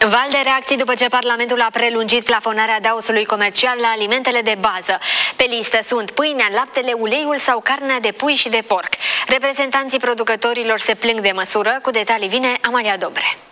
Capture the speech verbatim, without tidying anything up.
Val de reacții după ce Parlamentul a prelungit plafonarea D A O S-ului comercial la alimentele de bază. Pe listă sunt pâinea, laptele, uleiul sau carnea de pui și de porc. Reprezentanții producătorilor se plâng de măsură. Cu detalii vine Amalia Dobre.